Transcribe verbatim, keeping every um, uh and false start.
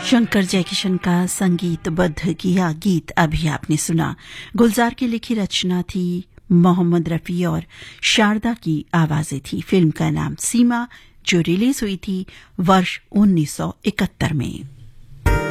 शंकर जयकिशन का संगीतबद्ध किया गीत अभी आपने सुना। गुलजार की लिखी रचना थी, मोहम्मद रफी और शारदा की आवाजें थी। फिल्म का नाम सीमा, जो रिलीज हुई थी वर्ष उन्नीस सौ इकहत्तर में।